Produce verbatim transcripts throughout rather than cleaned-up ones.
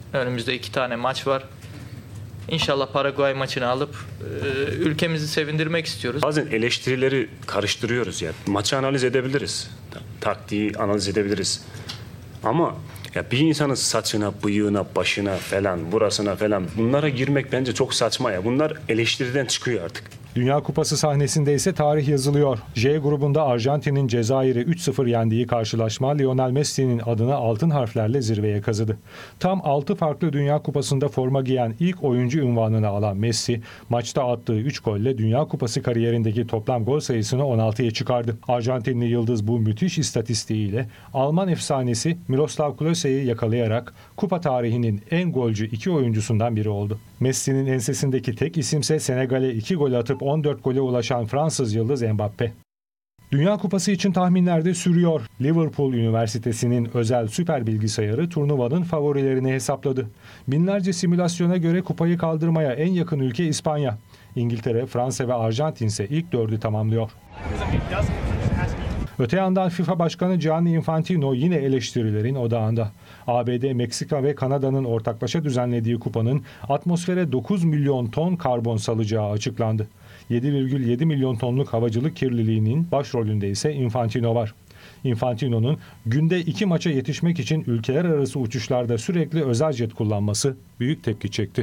Önümüzde iki tane maç var. İnşallah Paraguay maçını alıp e, ülkemizi sevindirmek istiyoruz. Bazen eleştirileri karıştırıyoruz ya. Maçı analiz edebiliriz. Taktiği analiz edebiliriz. Ama ya bir insanın saçına, bıyığına, başına falan, burasına falan bunlara girmek bence çok saçma ya. Bunlar eleştiriden çıkıyor artık. Dünya Kupası sahnesinde ise tarih yazılıyor. J grubunda Arjantin'in Cezayir'i üç sıfır yendiği karşılaşma Lionel Messi'nin adını altın harflerle zirveye kazıdı. Tam altı farklı Dünya Kupası'nda forma giyen ilk oyuncu unvanını alan Messi, maçta attığı üç golle Dünya Kupası kariyerindeki toplam gol sayısını on altıya çıkardı. Arjantinli yıldız bu müthiş istatistiğiyle Alman efsanesi Miroslav Klose'yi yakalayarak kupa tarihinin en golcü iki oyuncusundan biri oldu. Messi'nin ensesindeki tek isimse Senegal'e iki gol atıp on dört gole ulaşan Fransız yıldız Mbappe. Dünya Kupası için tahminler de sürüyor. Liverpool Üniversitesi'nin özel süper bilgisayarı turnuvanın favorilerini hesapladı. Binlerce simülasyona göre kupayı kaldırmaya en yakın ülke İspanya. İngiltere, Fransa ve Arjantin ise ilk dördü tamamlıyor. Öte yandan FIFA Başkanı Gianni Infantino yine eleştirilerin odağında. A B D, Meksika ve Kanada'nın ortaklaşa düzenlediği kupanın atmosfere dokuz milyon ton karbon salacağı açıklandı. yedi virgül yedi milyon tonluk havacılık kirliliğinin başrolünde ise Infantino var. Infantino'nun günde iki maça yetişmek için ülkeler arası uçuşlarda sürekli özel jet kullanması büyük tepki çekti.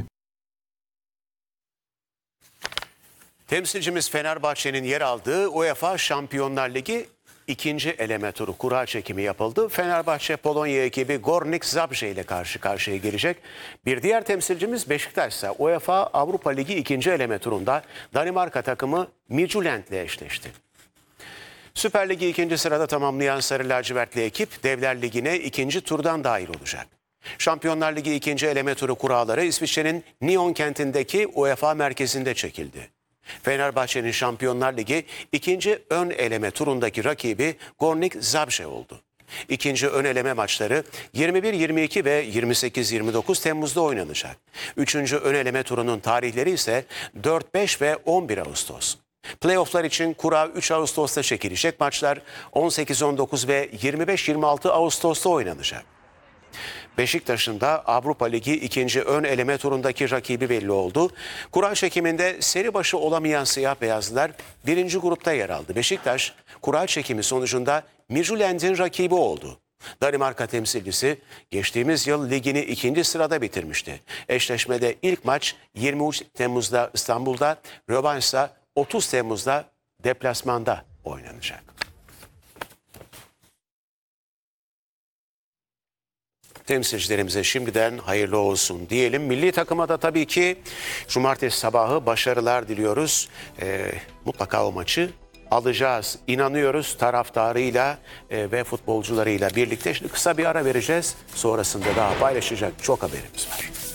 Temsilcimiz Fenerbahçe'nin yer aldığı UEFA Şampiyonlar Ligi ikinci eleme turu kura çekimi yapıldı. Fenerbahçe Polonya ekibi Górnik Zabrze ile karşı karşıya gelecek. Bir diğer temsilcimiz Beşiktaş ise UEFA Avrupa Ligi ikinci eleme turunda Danimarka takımı Midtjylland ile eşleşti. Süper Ligi ikinci sırada tamamlayan Sarı Lacivertli ekip Devler Ligi'ne ikinci turdan dahil olacak. Şampiyonlar Ligi ikinci eleme turu kuraları İsviçre'nin Nyon kentindeki UEFA merkezinde çekildi. Fenerbahçe'nin Şampiyonlar Ligi ikinci ön eleme turundaki rakibi Górnik Zabrze oldu. İkinci ön eleme maçları yirmi bir yirmi iki ve yirmi sekiz yirmi dokuz Temmuz'da oynanacak. Üçüncü ön eleme turunun tarihleri ise dört beş ve on bir Ağustos. Playoff'lar için kura üç Ağustos'ta çekilecek, maçlar on sekiz on dokuz ve yirmi beş yirmi altı Ağustos'ta oynanacak. Beşiktaş'ın da Avrupa Ligi ikinci ön eleme turundaki rakibi belli oldu. Kura çekiminde seri başı olamayan siyah beyazlılar birinci grupta yer aldı. Beşiktaş kura çekimi sonucunda Midtjylland'in rakibi oldu. Danimarka temsilcisi geçtiğimiz yıl ligini ikinci sırada bitirmişti. Eşleşmede ilk maç yirmi üç Temmuz'da İstanbul'da, rövanşsa otuz Temmuz'da deplasmanda oynanacak. Temsilcilerimize şimdiden hayırlı olsun diyelim. Milli takıma da tabii ki cumartesi sabahı başarılar diliyoruz. Ee, mutlaka o maçı alacağız. İnanıyoruz taraftarıyla e, ve futbolcularıyla birlikte. Şimdi kısa bir ara vereceğiz. Sonrasında daha paylaşacak çok haberimiz var.